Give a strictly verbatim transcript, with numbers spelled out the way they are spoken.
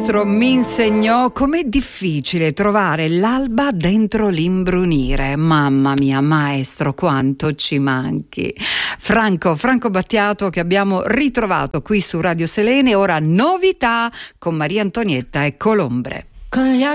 maestro mi insegnò com'è difficile trovare l'alba dentro l'imbrunire. Mamma mia, maestro, quanto ci manchi. Franco, Franco Battiato, che abbiamo ritrovato qui su Radio Selene. Ora novità con Maria Antonietta e Colombre. Con gli